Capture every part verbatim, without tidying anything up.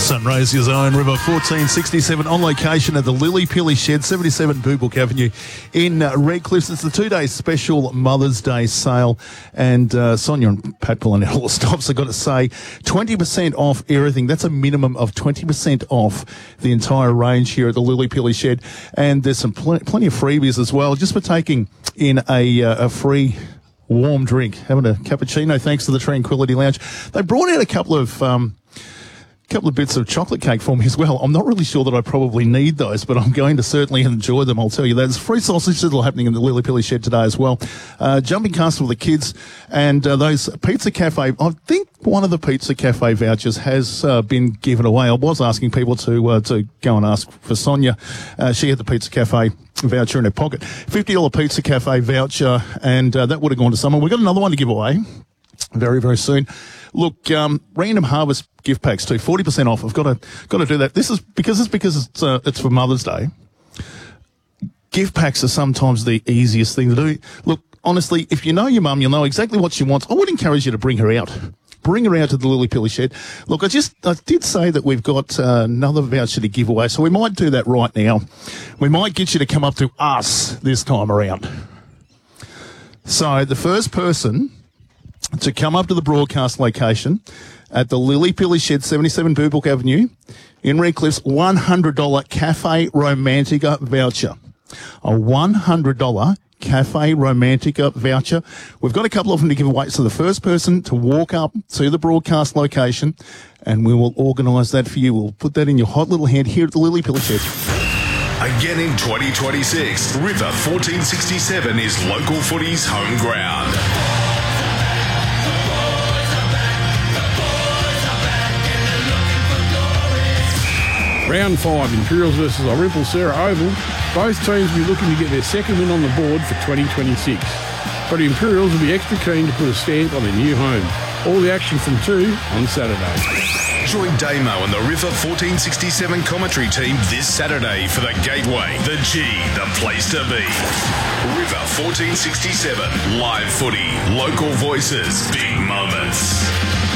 Sunraysia's own River fourteen sixty-seven on location at the Lily Pilly Shed, seventy-seven Boobook Avenue in uh, Redcliffe. It's the two-day special Mother's Day sale. And uh, Sonia and Pat pulling out all the stops. I've got to say, twenty percent off everything. That's a minimum of twenty percent off the entire range here at the Lily Pilly Shed. And there's some pl- plenty of freebies as well, just for taking in a, uh, a free warm drink, having a cappuccino thanks to the Tranquility Lounge. They brought out a couple of... Um, couple of bits of chocolate cake for me as well. I'm not really sure that I probably need those, but I'm going to certainly enjoy them, I'll tell you that. There's free sausage that are happening in the Lily Pilly Shed today as well. Uh, jumping castle for the kids and uh, those Pizza Cafe. I think one of the Pizza Cafe vouchers has uh, been given away. I was asking people to uh, to go and ask for Sonia. Uh, she had the Pizza Cafe voucher in her pocket. fifty dollars Pizza Cafe voucher, and uh, that would have gone to someone. We've got another one to give away very, very soon. Look, um, Random Harvest gift packs too, forty percent off. I've got to got to do that. This is because it's because it's uh, it's for Mother's Day. Gift packs are sometimes the easiest thing to do. Look, honestly, if you know your mum, you'll know exactly what she wants. I would encourage you to bring her out. Bring her out to the Lily Pilly Shed. Look, I just I did say that we've got uh, another voucher to give away, so we might do that right now. We might get you to come up to us this time around. So the first person to come up to the broadcast location at the Lily Pilly Shed, seventy-seven Boobook Avenue in Redcliffe's one hundred dollars Cafe Romantica voucher. A one hundred dollars Cafe Romantica voucher. We've got a couple of them to give away. So the first person to walk up to the broadcast location, and we will organise that for you. We'll put that in your hot little hand here at the Lily Pilly Shed. Again in twenty twenty-six, River fourteen sixty-seven is local footy's home ground. Round five, Imperials versus Orimple Sarah Oval. Both teams will be looking to get their second win on the board for twenty twenty-six. But the Imperials will be extra keen to put a stamp on their new home. All the action from two on Saturday. Join Damo and the River fourteen sixty-seven commentary team this Saturday for the Gateway, the G, the place to be. River fourteen sixty-seven, live footy, local voices, big moments.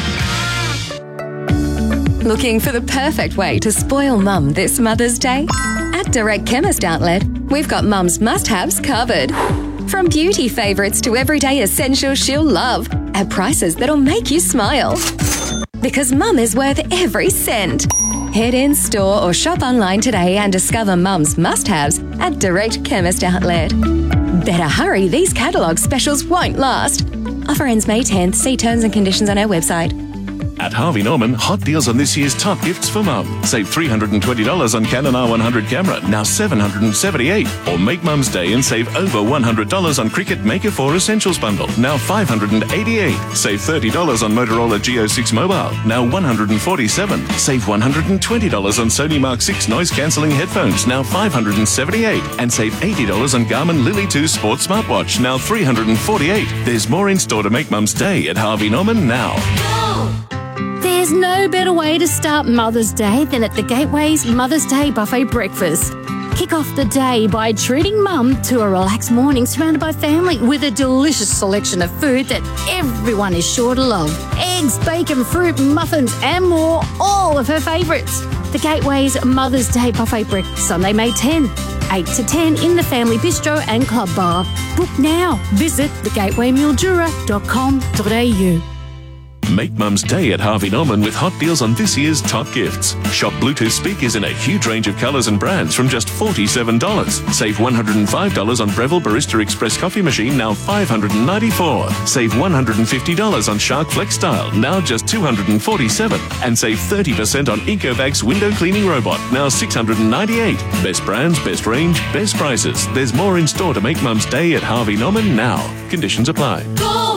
Looking for the perfect way to spoil mum this Mother's Day? At Direct Chemist Outlet, we've got mum's must-haves covered. From beauty favourites to everyday essentials she'll love, at prices that'll make you smile. Because mum is worth every cent. Head in store or shop online today and discover mum's must-haves at Direct Chemist Outlet. Better hurry, these catalogue specials won't last. Offer ends May tenth. See terms and conditions on our website. At Harvey Norman, hot deals on this year's top gifts for mum. Save three hundred twenty dollars on Canon R one hundred camera, now seven hundred seventy-eight dollars. Or make Mum's Day and save over one hundred dollars on Cricket Maker four Essentials Bundle, now five hundred eighty-eight dollars. Save thirty dollars on Motorola G O six Mobile, now one hundred forty-seven dollars. Save one hundred twenty dollars on Sony Mark six noise-cancelling headphones, now five hundred seventy-eight dollars. And save eighty dollars on Garmin Lily two Sports Smartwatch, now three hundred forty-eight dollars. There's more in store to make Mum's Day at Harvey Norman now. There's no better way to start Mother's Day than at the Gateway's Mother's Day Buffet Breakfast. Kick off the day by treating Mum to a relaxed morning surrounded by family with a delicious selection of food that everyone is sure to love. Eggs, bacon, fruit, muffins and more, all of her favourites. The Gateway's Mother's Day Buffet Breakfast, Sunday, May tenth, eight to ten in the Family Bistro and Club Bar. Book now. Visit the gateway mildura dot com dot a u. Make Mum's Day at Harvey Norman with hot deals on this year's top gifts. Shop Bluetooth speakers in a huge range of colours and brands from just forty-seven dollars. Save one hundred five dollars on Breville Barista Express coffee machine, now five hundred ninety-four dollars. Save one hundred fifty dollars on Shark Flex Style, now just two hundred forty-seven dollars. And save thirty percent on Ecovac's window cleaning robot, now six hundred ninety-eight dollars. Best brands, best range, best prices. There's more in store to make Mum's Day at Harvey Norman now. Conditions apply. Go!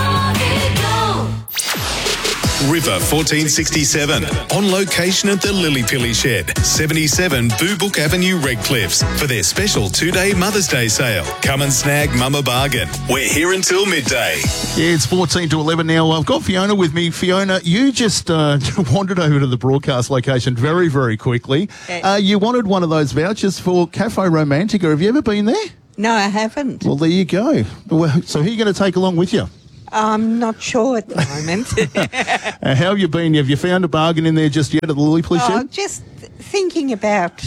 River fourteen sixty-seven, on location at the Lily Pilly Shed, seventy-seven Boobook Avenue, Redcliffs, for their special two-day Mother's Day sale. Come and snag Mum a bargain. We're here until midday. Yeah, it's fourteen to eleven now. I've got Fiona with me. Fiona, you just uh, wandered over to the broadcast location very, very quickly. Uh, you wanted one of those vouchers for Cafe Romantica. Have you ever been there? No, I haven't. Well, there you go. Well, so who are you going to take along with you? I'm not sure at the moment. Uh, how have you been? Have you found a bargain in there just yet at the Lily Pili Oh, shed? just thinking about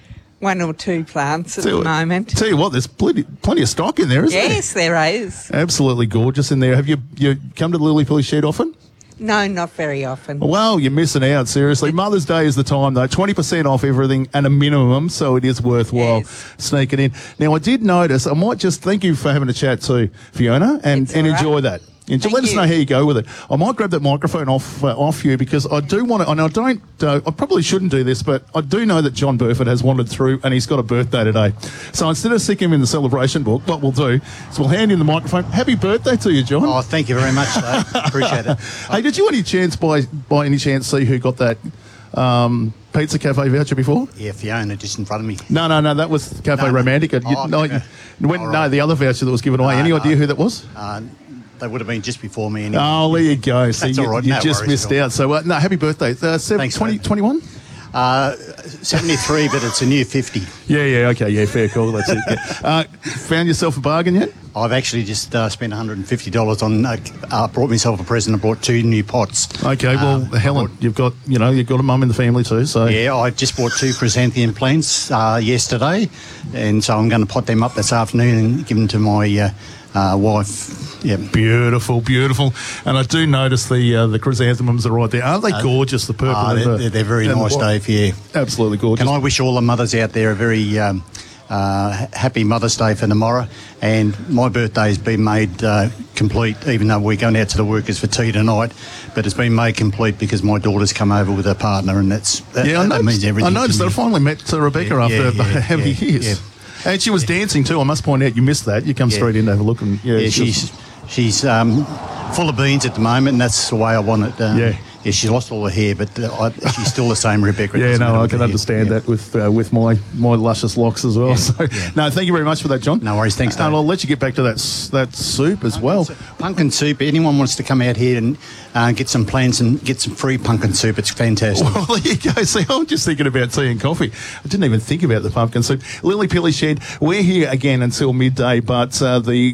one or two plants at Tell the you- moment. Tell you what, there's plenty, plenty of stock in there, isn't Yes, there is. there? Absolutely gorgeous in there. Have you you come to the Lily Pili shed often? No, not very often. Well, you're missing out, seriously. Mother's Day is the time, though. twenty percent off everything and a minimum, so it is worthwhile Yes. sneaking in. Now, I did notice, I might just thank you for having a chat too, Fiona, and, It's and all right. enjoy that. Enjoy, Thank let us you. know how you go with it. I might grab that microphone off uh, off you because I do want to, and I don't, uh, I probably shouldn't do this, but I do know that John Burford has wandered through and he's got a birthday today. So instead of sticking him in the celebration book, what we'll do is we'll hand in the microphone. Happy birthday to you, John. Oh, thank you very much, Dave. Appreciate it. Hey, did you any chance by by any chance see who got that um, Pizza Cafe voucher before? Yeah, Fiona just in front of me. No, no, no. That was Cafe No, no. Romantica. You- Oh, no, okay. you- when, All no, right. the other voucher that was given away. No, Any no. idea who that was? Uh, they would have been just before me anyway. Oh, there you go. See, That's you, all right. you No just worries missed at all. out. So, uh, no, happy birthday. Uh, seven, Thanks, twenty, mate. twenty-one? Uh, seventy-three, but it's a new fifty. Yeah, yeah, okay, yeah, fair call. That's it. Yeah. Uh, found yourself a bargain yet? I've actually just uh, spent one hundred fifty dollars on, uh, uh, brought myself a present. I brought two new pots. Okay, well, Um, Helen, you've got, you know, you've got a mum in the family too, so. Yeah, I just bought two chrysanthemum plants uh, yesterday, and so I'm going to pot them up this afternoon and give them to my uh, uh, wife. Yeah. Beautiful, beautiful. And I do notice the uh, the chrysanthemums are right there. Aren't they gorgeous, the purple? Uh, and they're, the- they're very and the nice, white? Dave, yeah. Absolutely gorgeous. Can I wish all the mothers out there a very um, uh, happy Mother's Day for tomorrow? And my birthday's been made uh, complete, even though we're going out to the workers for tea tonight. But it's been made complete because my daughter's come over with her partner, and that's that, Yeah, I that noticed, means everything. I noticed to that. I me. finally met uh, Rebecca Yeah, after yeah, about yeah, how many yeah, years. yeah. And she was dancing too. I must point out, you missed that. You come Yeah. straight in to have a look. And, yeah, Yeah, she was- she's she's um, full of beans at the moment, and that's the way I want it. Um, Yeah. yeah, she lost all her hair, but uh, I, she's still the same Rebecca. It Yeah, doesn't matter no, I with can the hair. understand Yeah. that with uh, with my my luscious locks as well. So, no, thank you very much for that, John. No worries, thanks, Dave. And I'll let you get back to that s- that soup as well. Pumpkin soup. Anyone wants to come out here and uh, get some plants and get some free pumpkin soup? It's fantastic. Well, there you go. See, I'm just thinking about tea and coffee. I didn't even think about the pumpkin soup. Lily Pili Shed, we're here again until midday, but uh, the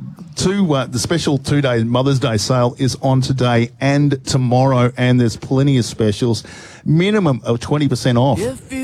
two uh, the special two-day Mother's Day sale is on today and tomorrow, and there's plenty of specials. Minimum of twenty percent off.